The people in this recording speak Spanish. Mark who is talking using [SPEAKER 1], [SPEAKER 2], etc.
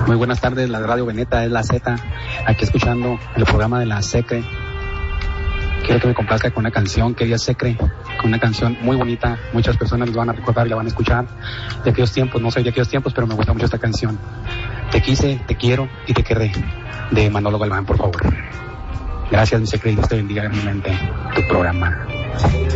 [SPEAKER 1] Muy buenas tardes, la Radio Veneta es la Z, aquí escuchando el programa de la Secre. Quiero que me complazca con una canción que ella Secre, con una canción muy bonita, muchas personas la van a recordar y la van a escuchar de aquellos tiempos, no soy de aquellos tiempos, pero me gusta mucho esta canción. Te quise, te quiero y te querré, de Manolo Galván, por favor. Gracias, mi Secre, y Dios te bendiga grandemente tu programa.